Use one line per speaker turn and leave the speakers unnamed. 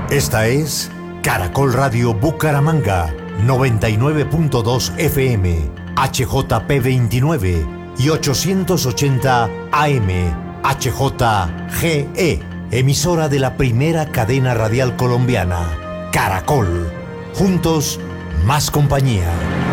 Esta es Caracol Radio Bucaramanga, 99.2 FM, HJP 29 y 880 AM, HJGE, emisora de la primera cadena radial colombiana, Caracol. Juntos, más compañía.